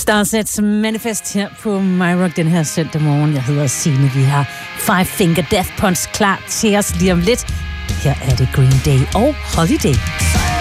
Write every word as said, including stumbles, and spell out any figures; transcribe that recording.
Starsets Manifest her på MyRock den her søndag morgen. Jeg hedder Signe. Vi har Five Finger Death Punch klar til os lige om lidt. Her er det Green Day og Holiday.